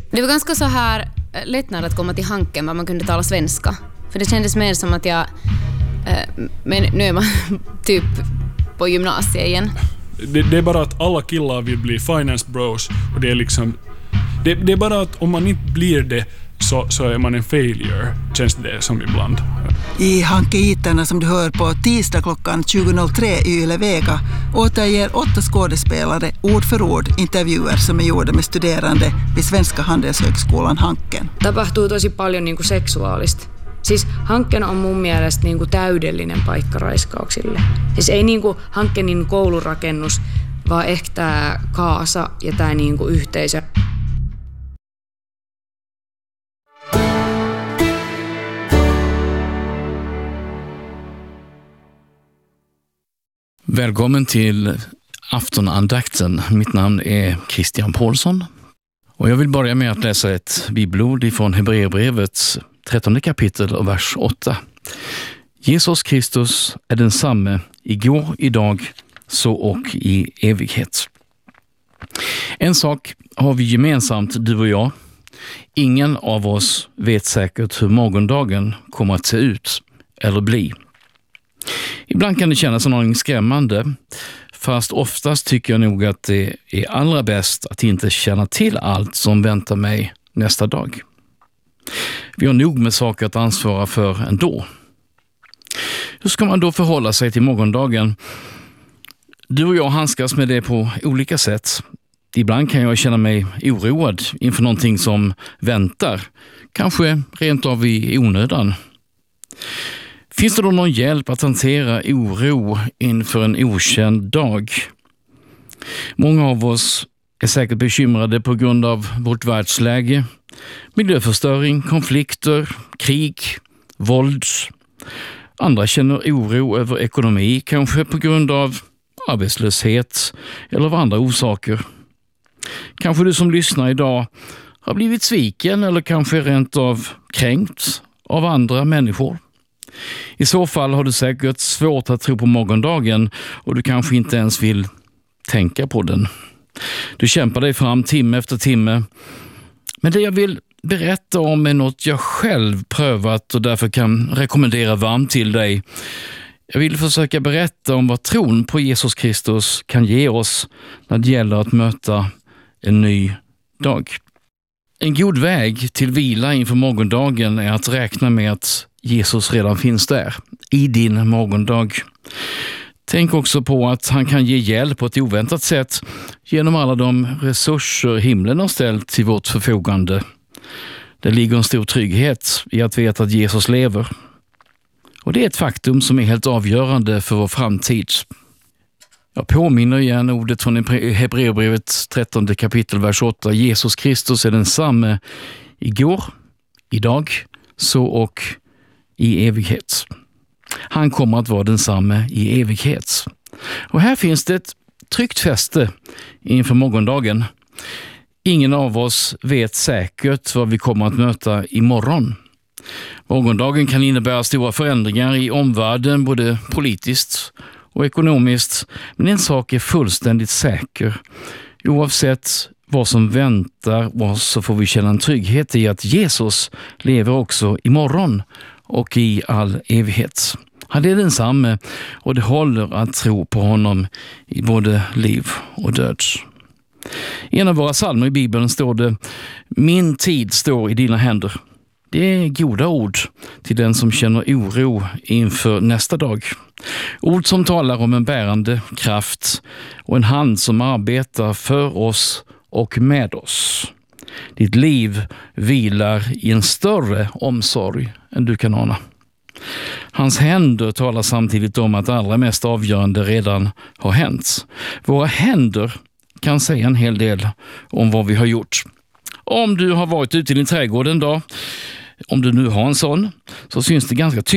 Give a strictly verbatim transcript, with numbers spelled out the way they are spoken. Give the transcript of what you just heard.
Det var ganska så här lättnad att komma till Hanken var man kunde tala svenska. För det kändes mer som att jag... Eh, men nu är man typ på gymnasiet igen. Det, det är bara att alla killar vill bli finance bros. Och det är liksom... Det, det är bara att om man inte blir det så, så är man en failure, känns det som ibland. I Hanke-iterna som du hör på tisdag klockan tjugo noll tre i Yle Vega återger åtta skådespelare ord för ord intervjuer som är gjorda med studerande vid Svenska Handelshögskolan Hanken. Tapahtuu tosi paljon niin kuin seksuaalista. Siis Hanken on mun mielestä niin kuin täydellinen paikka raiskauksille. Siis ei niin kuin Hankenin koulurakennus, vaan ehkä tämä kaasa ja tämä niin kuin yhteisö. Välkommen till aftonandakten. Mitt namn är Christian Paulsson. Och jag vill börja med att läsa ett bibelord ifrån Hebreerbrevets trettonde kapitel och vers åtta. Jesus Kristus är densamme igår, idag, så och i evighet. En sak har vi gemensamt, du och jag. Ingen av oss vet säkert hur morgondagen kommer att se ut eller bli. Ibland kan det kännas en aning skrämmande, fast oftast tycker jag nog att det är allra bäst att inte känna till allt som väntar mig nästa dag. Vi har nog med saker att ansvara för ändå. Hur ska man då förhålla sig till morgondagen? Du och jag handskas med det på olika sätt. Ibland kan jag känna mig oroad inför någonting som väntar, kanske rent av i onödan. Finns det då någon hjälp att hantera oro inför en okänd dag? Många av oss är säkert bekymrade på grund av vårt världsläge, miljöförstöring, konflikter, krig, våld. Andra känner oro över ekonomi, kanske på grund av arbetslöshet eller av andra orsaker. Kanske du som lyssnar idag har blivit sviken eller kanske rent av kränkt av andra människor. I så fall har du säkert svårt att tro på morgondagen och du kanske inte ens vill tänka på den. Du kämpar dig fram timme efter timme. Men det jag vill berätta om är något jag själv prövat och därför kan rekommendera varmt till dig. Jag vill försöka berätta om vad tron på Jesus Kristus kan ge oss när det gäller att möta en ny dag. En god väg till vila inför morgondagen är att räkna med att Jesus redan finns där, i din morgondag. Tänk också på att han kan ge hjälp på ett oväntat sätt genom alla de resurser himlen har ställt till vårt förfogande. Det ligger en stor trygghet i att veta att Jesus lever. Och det är ett faktum som är helt avgörande för vår framtid. Jag påminner igen ordet från Hebreerbrevets trettonde kapitel, vers åtta. Jesus Kristus är densamme igår, idag, så och i evighet. Han kommer att vara densamme i evighet. Och här finns det ett tryggt fäste inför morgondagen. Ingen av oss vet säkert vad vi kommer att möta imorgon. Morgondagen kan innebära stora förändringar i omvärlden, både politiskt och ekonomiskt. Men en sak är fullständigt säker. Oavsett vad som väntar oss så får vi känna en trygghet i att Jesus lever också imorgon och i all evighet. Han är densamme och det håller att tro på honom i både liv och död. I en av våra psalmer i Bibeln står det: min tid står i dina händer. Det är goda ord till den som känner oro inför nästa dag. Ord som talar om en bärande kraft och en hand som arbetar för oss och med oss. Ditt liv vilar i en större omsorg än du kan ana. Hans händer talar samtidigt om att det allra mest avgörande redan har hänt. Våra händer kan säga en hel del om vad vi har gjort. Om du har varit ute i din trädgård en dag, om du nu har en sån, så syns det ganska tydligt